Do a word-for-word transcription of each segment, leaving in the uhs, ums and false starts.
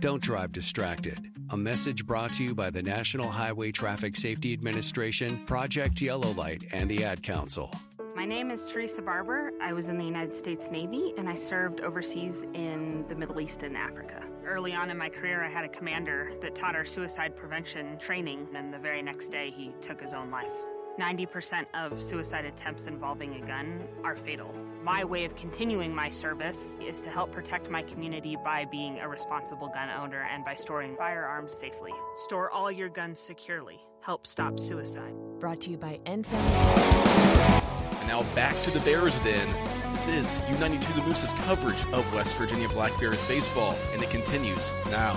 Don't drive distracted. A message brought to you by the National Highway Traffic Safety Administration, Project Yellow Light, and the Ad Council. My name is Teresa Barber. I was in the United States Navy, and I served overseas in the Middle East and Africa. Early on in my career, I had a commander that taught our suicide prevention training, and the very next day, he took his own life. ninety percent of suicide attempts involving a gun are fatal. My way of continuing my service is to help protect my community by being a responsible gun owner and by storing firearms safely. Store all your guns securely. Help stop suicide. Brought to you by N F A M. And now back to the Bears Den. This is U ninety-two The Moose's coverage of West Virginia Black Bears baseball, and it continues now.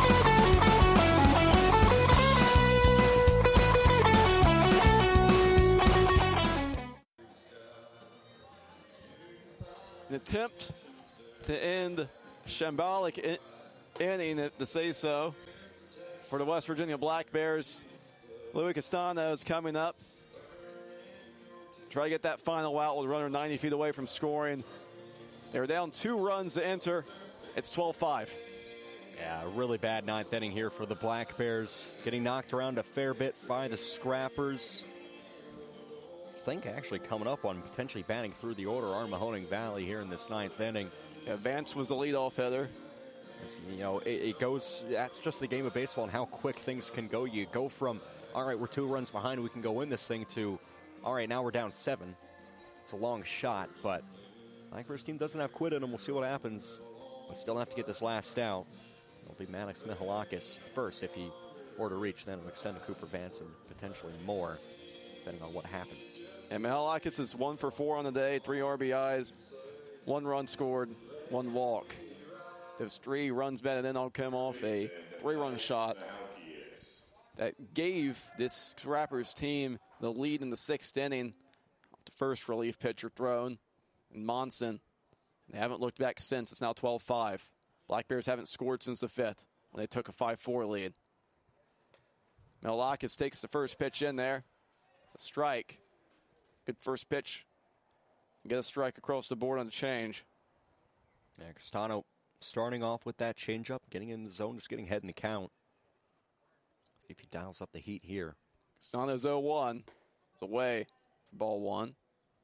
An attempt to end shambolic in- inning, to say so, for the West Virginia Black Bears. Louis Castano is coming up. Try to get that final out with a runner ninety feet away from scoring. They were down two runs to enter. It's twelve five. Yeah, a really bad ninth inning here for the Black Bears. Getting knocked around a fair bit by the Scrappers. I think actually coming up on potentially batting through the order are Mahoning Valley here in this ninth inning. Yeah, Vance was the leadoff hitter. You know, it, it goes, that's just the game of baseball and how quick things can go. You go from, all right, we're two runs behind, we can go win this thing, to, all right, now we're down seven. It's a long shot, but Black Bears team doesn't have quit in them. We'll see what happens. We still have to get this last out. It'll be Maddox Mihalakis first if he were to reach, then it'll extend to Cooper Vance and potentially more, depending on what happens. And Mihalakis is one for four on the day, three R B Is, one run scored, one walk. Those three runs batted in all come off a three-run shot that gave this Scrappers team the lead in the sixth inning. The first relief pitcher thrown, and Monson. They haven't looked back since. It's now twelve five. Black Bears haven't scored since the fifth when they took a five four lead. Mihalakis takes the first pitch in there. It's a strike. Good first pitch. Get a strike across the board on the change. Yeah, Castano starting off with that changeup, getting in the zone, just getting head in the count. See if he dials up the heat here. Castano's oh one. It's away for ball one.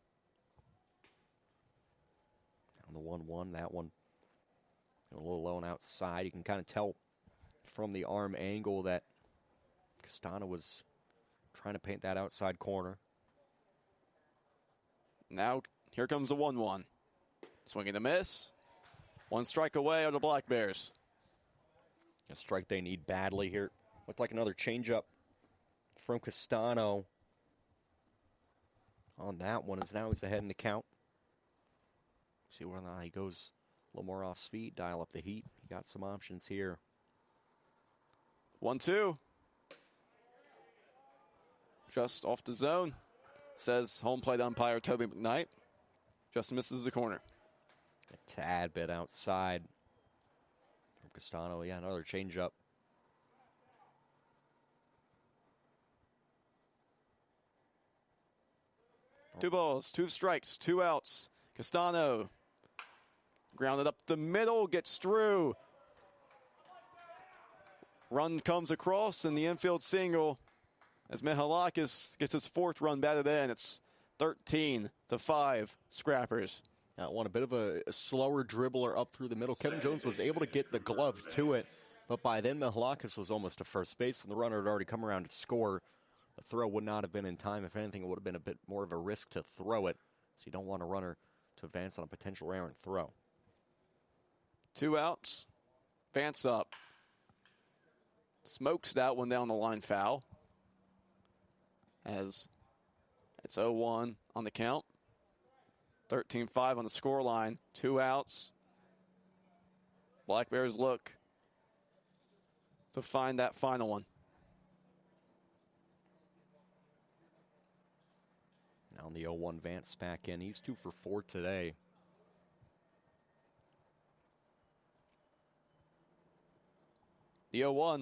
On the one one, that one a little low and outside. You can kind of tell from the arm angle that Castano was trying to paint that outside corner. Now, here comes the one one. Swinging a miss. One strike away are the Black Bears. A strike they need badly here. Looked like another changeup from Castano on that one, as now he's ahead in the count. See whether or not he goes a little more off speed, dial up the heat. He got some options here. one two. Just off the zone. Says home plate umpire Toby McKnight. Just misses the corner. A tad bit outside from Castano. Yeah, another changeup. Two balls, two strikes, two outs. Castano grounded up the middle, gets through. Run comes across, and the infield single as Mihalakis gets his fourth run batted in. It's thirteen to five Scrappers. That one, a bit of a, a slower dribbler up through the middle. Kevin Jones was able to get the glove to it, but by then Mihalakis was almost to first base, and the runner had already come around to score. The throw would not have been in time. If anything, it would have been a bit more of a risk to throw it, so you don't want a runner to advance on a potential errant throw. Two outs. Vance up. Smokes that one down the line foul. As it's oh one on the count. thirteen five on the score line. Two outs. Black Bears look to find that final one. Now the oh one Vance back in. He's two for four today. The oh one.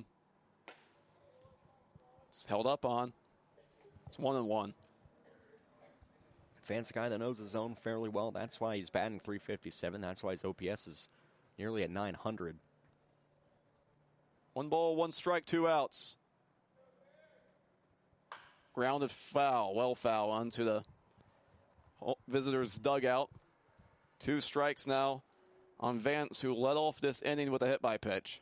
It's held up on. It's one and one. Vance, a guy that knows his zone fairly well. That's why he's batting three fifty-seven. That's why his O P S is nearly at nine hundred. One ball, one strike, two outs. Grounded foul, well foul onto the visitors' dugout. Two strikes now on Vance, who led off this inning with a hit by pitch.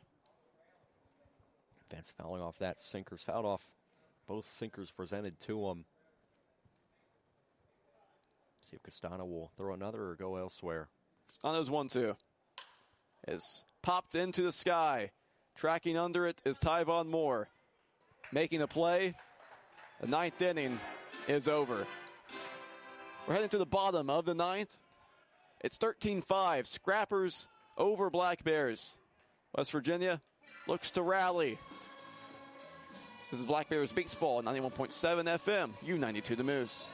Vance fouling off that sinkers, fouled off both sinkers presented to him. See if Castano will throw another or go elsewhere. Castano's one two. Is popped into the sky. Tracking under it is Tyvon Moore. Making a play. The ninth inning is over. We're heading to the bottom of the ninth. It's thirteen five. Scrappers over Black Bears. West Virginia looks to rally. This is Black Bears Baseball, ninety-one point seven F M, U ninety-two The Moose.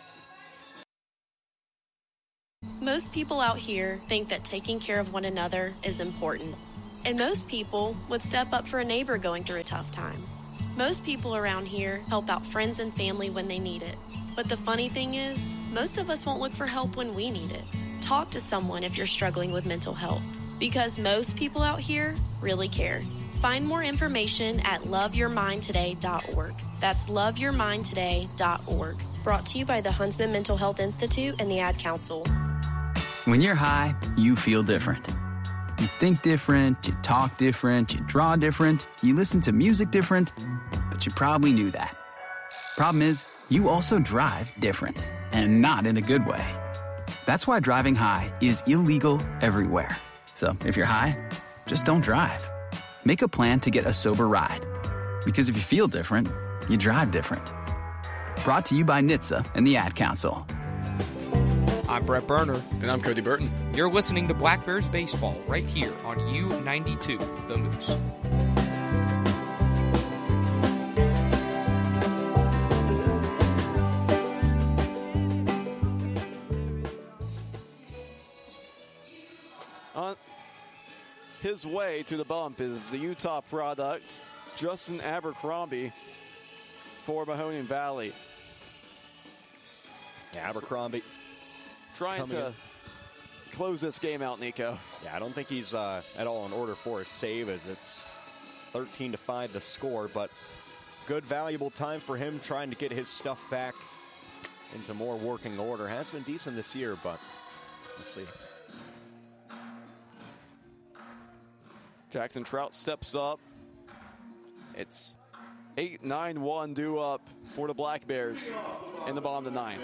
Most people out here think that taking care of one another is important. And most people would step up for a neighbor going through a tough time. Most people around here help out friends and family when they need it. But the funny thing is, most of us won't look for help when we need it. Talk to someone if you're struggling with mental health, because most people out here really care. Find more information at love your mind today dot org. That's love your mind today dot org. Brought to you by the Huntsman Mental Health Institute and the Ad Council. When you're high, you feel different. You think different, you talk different, you draw different, you listen to music different, but you probably knew that. Problem is, you also drive different, and not in a good way. That's why driving high is illegal everywhere. So if you're high, just don't drive. Make a plan to get a sober ride. Because if you feel different, you drive different. Brought to you by N H T S A and the Ad Council. I'm Brett Berner. And I'm Cody Burton. You're listening to Black Bears Baseball right here on U ninety-two The Moose. On his way to the bump is the Utah product, Justin Abercrombie, for Mahoning Valley. Yeah, Abercrombie trying to in. close this game out, Nico. Yeah, I don't think he's uh, at all in order for a save, as it's thirteen to five the score, but good, valuable time for him trying to get his stuff back into more working order. Has been decent this year, but we'll see. Jackson Trout steps up. It's eight nine one due up for the Black Bears in the bottom of the ninth.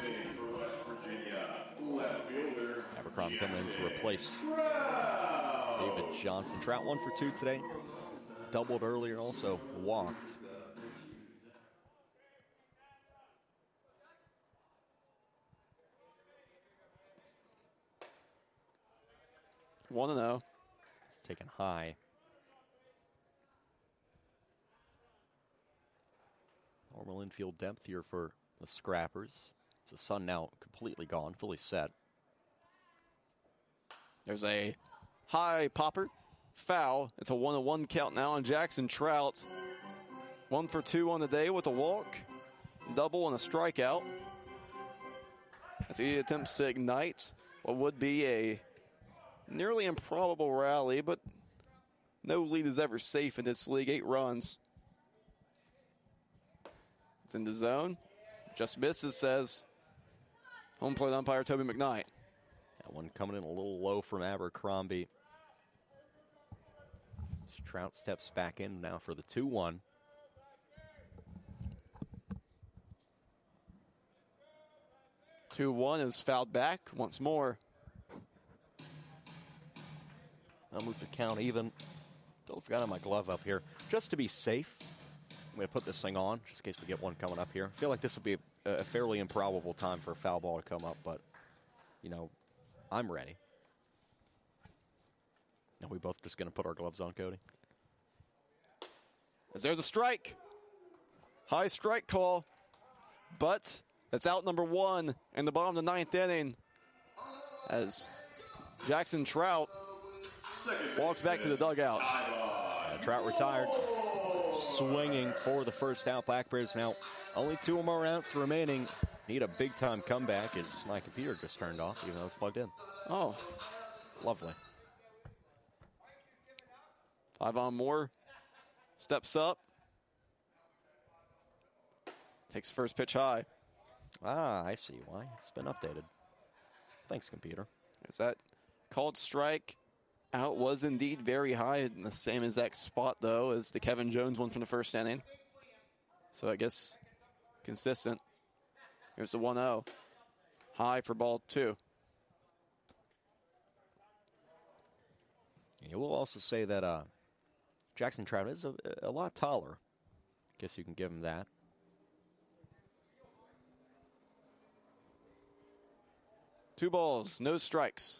Abercrombie coming in to replace David Johnson. Trout one for two today. Doubled earlier, also walked. one and oh. It's taken high. Normal infield depth here for the Scrappers. It's the sun now completely gone, fully set. There's a high popper, foul. It's a one and one count now on Jackson Trout. One for two on the day with a walk, double, and a strikeout. As he attempts to ignite what would be a nearly improbable rally, but no lead is ever safe in this league. Eight runs. It's in the zone. Just misses, says home plate umpire Toby McKnight. That one coming in a little low from Abercrombie. Trout steps back in now for the two one. two one is fouled back once more. I'll move the count even. Still forgot my glove up here. Just to be safe, I'm going to put this thing on, just in case we get one coming up here. I feel like this will be a, a fairly improbable time for a foul ball to come up, but, you know, I'm ready. Are we both just going to put our gloves on, Cody? As there's a strike. High strike call, but that's out number one in the bottom of the ninth inning as Jackson Trout walks back to the dugout. Uh, Trout retired, swinging for the first out. Black Bears now only two more outs remaining. Need a big-time comeback as my computer just turned off, even though it's plugged in. Oh. Lovely. Tyvon Moore steps up. Takes first pitch high. Ah, I see why. It's been updated. Thanks, computer. Is that called strike? Out was indeed very high in the same exact spot, though, as the Kevin Jones one from the first inning. So I guess consistent. Here's the one oh. High for ball two. You will also say that uh, Jackson Trout is a, a lot taller. Guess you can give him that. Two balls, no strikes.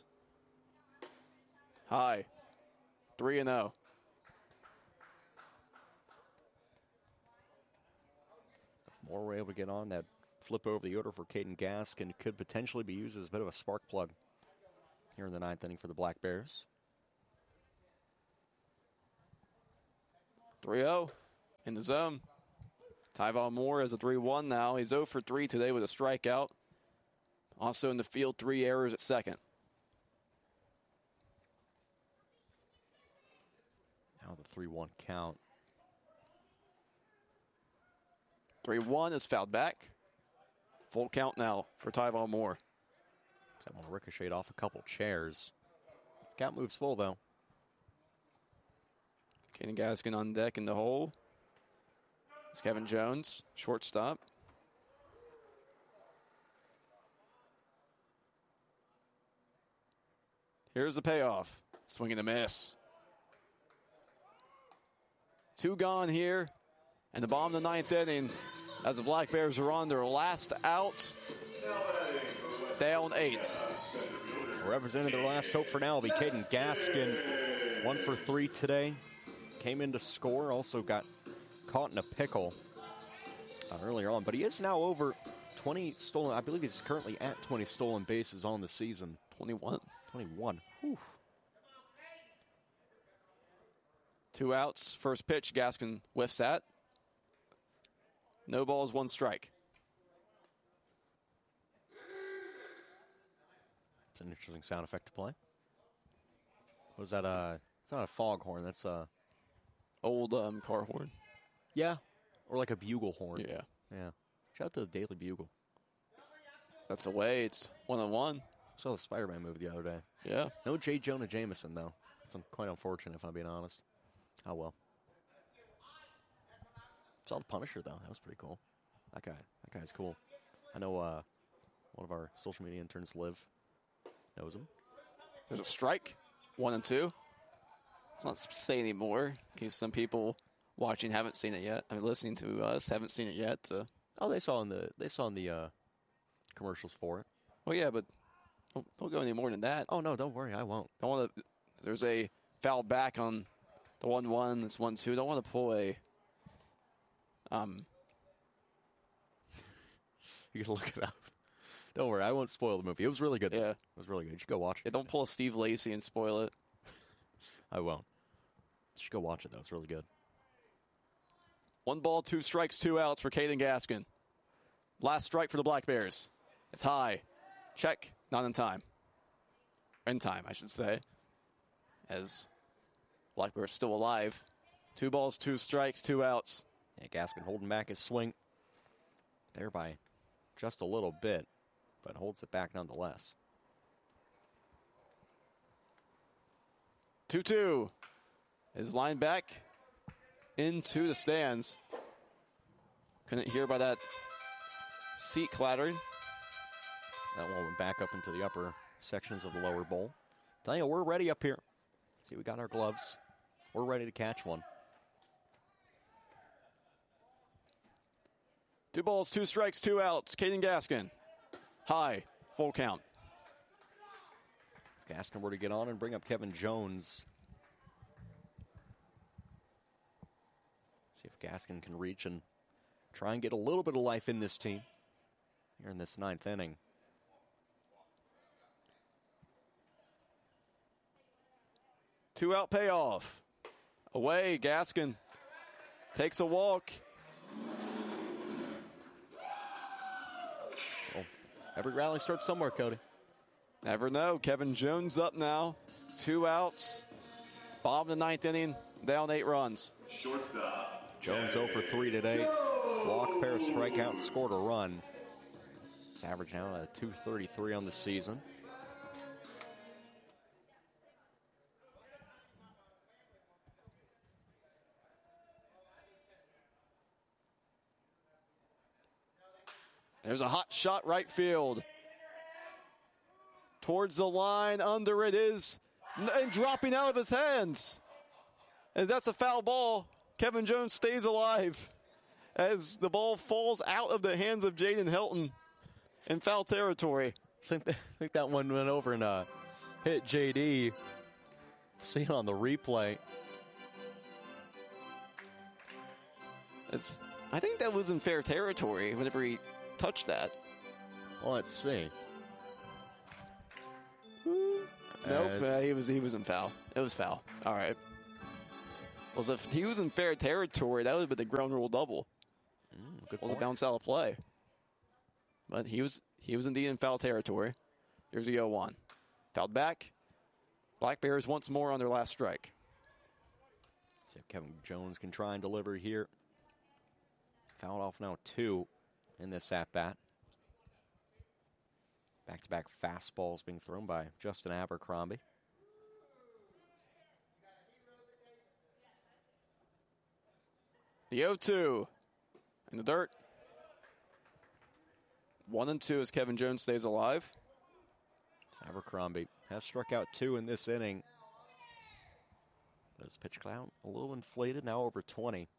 High. three and oh. If Moore were able to get on that flip over the order for Caden Gaskin, could potentially be used as a bit of a spark plug here in the ninth inning for the Black Bears. three oh in the zone. Tyvon Moore has a three one now. He's oh for three today with a strikeout. Also in the field, three errors at second. Now the three one count. three one is fouled back. Full count now for Tyvon Moore. That one ricocheted off a couple chairs. Count moves full, though. Caden Gaskin on deck in the hole. It's Kevin Jones, shortstop. Here's the payoff. Swing and a miss. Two gone here. And the bottom of the ninth inning as the Black Bears are on their last out. Down eight. Representing their last hope for now will be Caden Gaskin. One for three today. Came in to score. Also got caught in a pickle uh, earlier on. But he is now over twenty stolen. I believe he's currently at twenty stolen bases on the season. twenty-one. twenty-one. Whew. Two outs. First pitch, Gaskin whiffs at. No balls, one strike. It's an interesting sound effect to play. What is that? Uh, it's not a foghorn. That's a old um, car horn. Yeah, or like a bugle horn. Yeah, yeah. Shout out to the Daily Bugle. That's away. It's one on one. Saw the Spider-Man movie the other day. Yeah. No J. Jonah Jameson though. It's quite unfortunate if I'm being honest. Oh well. Saw the Punisher though. That was pretty cool. That guy. That guy's cool. I know uh, one of our social media interns, Liv, knows him. There's a strike. One and two. Let's not say anymore in case some people watching haven't seen it yet. I mean, listening to us haven't seen it yet. Uh, oh, they saw in the they saw in the uh, commercials for it. Well, yeah, but don't, don't go any more than that. Oh no, don't worry, I won't. Don't want to. There's a foul back on the one one. It's one two. Don't want to pull a. Um. You can look it up. Don't worry, I won't spoil the movie. It was really good. Yeah, though. It was really good. You should go watch it. Yeah, don't pull a Steve Lacy and spoil it. I won't. You should go watch it though. It's really good. One ball, two strikes, two outs for Caden Gaskin. Last strike for the Black Bears. It's high. Check. Not in time. In time, I should say. As Black Bears still alive. Two balls, two strikes, two outs. Yeah, Gaskin holding back his swing. There by just a little bit, but holds it back nonetheless. two two. Is lined back into the stands. Couldn't hear by that seat clattering. That one went back up into the upper sections of the lower bowl. Tell you, we're ready up here. See, we got our gloves. We're ready to catch one. Two balls, two strikes, two outs. Caden Gaskin. High. Full count. If Gaskin were to get on and bring up Kevin Jones. See if Gaskin can reach and try and get a little bit of life in this team here in this ninth inning. Two out payoff. Away, Gaskin takes a walk. Well, every rally starts somewhere, Cody. Never know. Kevin Jones up now. Two outs. Bottom of the ninth inning. down eight runs. Jones oh for three today. Walk, pair of strikeouts, scored a run. It's averaging out at two thirty-three on the season. There's a hot shot right field. Towards the line, under it is, and dropping out of his hands. And that's a foul ball. Kevin Jones stays alive as the ball falls out of the hands of Jaden Hilton in foul territory. I think, that, I think that one went over and uh, hit J D. See it on the replay. It's, I think that was in fair territory whenever he touched that. Well, let's see. Nope, uh, he was he was in foul. It was foul. All right. Well, if he was in fair territory, that would have been the ground rule double. Mm, good was point. a bounce out of play. But he was he was indeed in foul territory. Here's the oh one. Fouled back. Black Bears once more on their last strike. See if Kevin Jones can try and deliver here. Fouled off now two in this at-bat. Back-to-back fastballs being thrown by Justin Abercrombie. The oh two in the dirt. One and two as Kevin Jones stays alive. Abercrombie has struck out two in this inning. His pitch count a little inflated, now over twenty.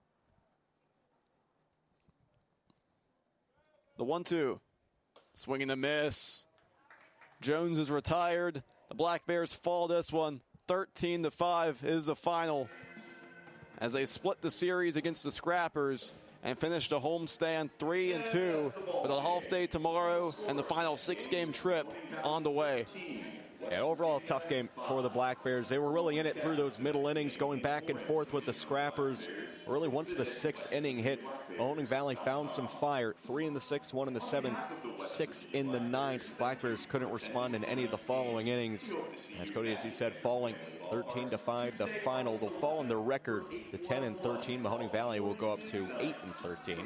The one two. Swinging a miss. Jones is retired. The Black Bears fall this one. thirteen to five is the final as they split the series against the Scrappers and finish the homestand three and two with a half day tomorrow and the final six-game trip on the way. Yeah, overall, a tough game for the Black Bears. They were really in it through those middle innings, going back and forth with the Scrappers. Really, once the sixth inning hit, Mahoning Valley found some fire. Three in the sixth, one in the seventh, six in the ninth. Black Bears couldn't respond in any of the following innings. As Cody, as you said, falling thirteen to five, the final. They'll fall in their record to ten and thirteen. Mahoning Valley will go up to eight and thirteen.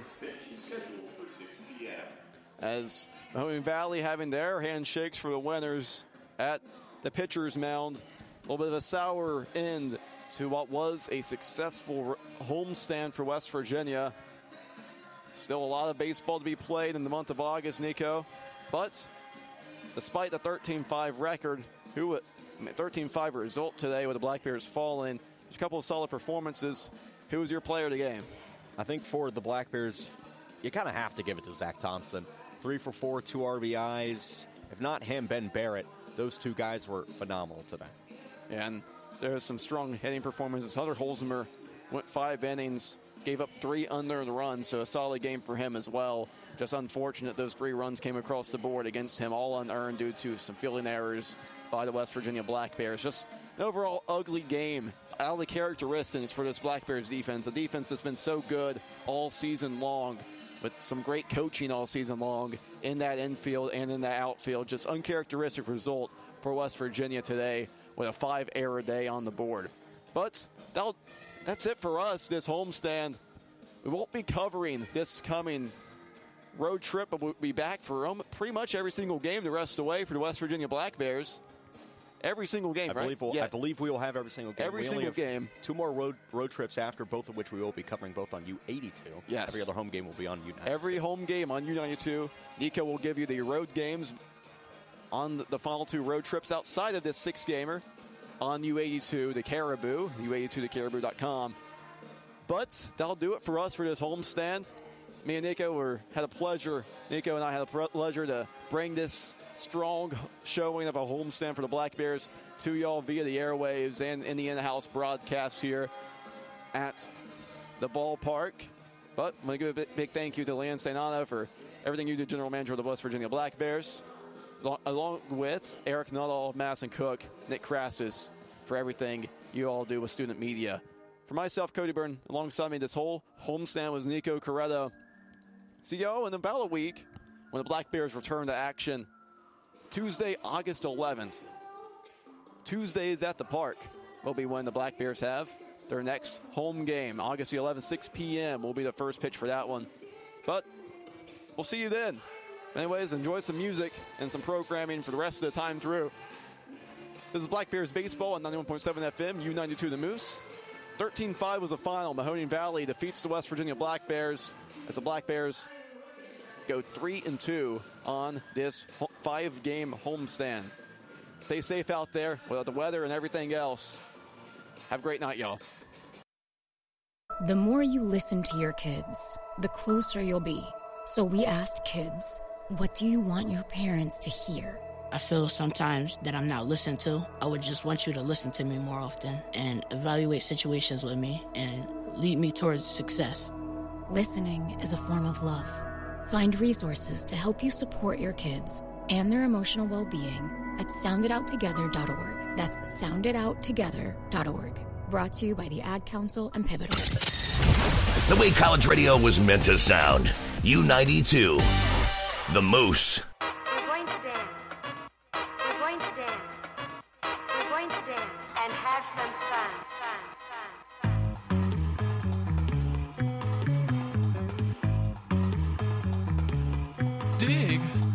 As Mahoning Valley having their handshakes for the winners at the pitcher's mound. A little bit of a sour end to what was a successful homestand for West Virginia. Still a lot of baseball to be played in the month of August, Nico. But despite the thirteen five record, who thirteen five result today with the Black Bears falling, there's a couple of solid performances. Who was your player of the game? I think for the Black Bears, you kind of have to give it to Zach Thompson. Three for four, two R B Is. If not him, Ben Barrett. Those two guys were phenomenal today. And there's some strong hitting performances. Hunter Holzheimer went five innings, gave up three unearned runs, so a solid game for him as well. Just unfortunate those three runs came across the board against him, all unearned due to some fielding errors by the West Virginia Black Bears. Just an overall ugly game. Out of the characteristics for this Black Bears defense, a defense that's been so good all season long, with some great coaching all season long in that infield and in that outfield. Just uncharacteristic result for West Virginia today with a five-error day on the board. But that'll, that's it for us this homestand. We won't be covering this coming road trip, but we'll be back for um, pretty much every single game the rest of the way for the West Virginia Black Bears. Every single game, I right? Believe we'll, yeah. I believe we will have every single game. Every we single game. Two more road road trips after, both of which we will be covering both on U eighty-two. Yes. Every other home game will be on U ninety-two. Every home game on U ninety-two. Nico will give you the road games on the final two road trips outside of this six-gamer on U eighty-two, the Caribou, U eighty-two the caribou dot com. But that'll do it for us for this homestand. Me and Nico were, had a pleasure. Nico and I had a pleasure to bring this strong showing of a homestand for the Black Bears to y'all via the airwaves and in the in-house broadcast here at the ballpark. But I'm going to give a big, big thank you to Leanne Saint Anna for everything you do, General Manager of the West Virginia Black Bears, along with Eric Nuttall, Madison Cook, Nick Crassus, for everything you all do with student media. For myself, Cody Byrne, alongside me this whole homestand was Nico Corretto. See y'all in about a week when the Black Bears return to action. Tuesday, August eleventh. Tuesdays at the park will be when the Black Bears have their next home game. August the eleventh, six p.m. will be the first pitch for that one. But we'll see you then. Anyways, enjoy some music and some programming for the rest of the time through. This is Black Bears Baseball on ninety-one point seven F M, U ninety-two The Moose. thirteen five was the final. Mahoning Valley defeats the West Virginia Black Bears as the Black Bears go three and two on this five-game homestand. Stay safe out there with the weather and everything else. Have a great night, y'all. The more you listen to your kids, the closer you'll be. So we asked kids, what do you want your parents to hear? I feel sometimes that I'm not listened to. I would just want you to listen to me more often and evaluate situations with me and lead me towards success. Listening is a form of love. Find resources to help you support your kids and their emotional well-being at sound it out together dot org. That's sound it out together dot org. Brought to you by the Ad Council and Pivotal. The way college radio was meant to sound. U ninety-two, The Moose. We're going to dance. We're going to dance. We're going to dance and have some fun. Fun. Fun. Dig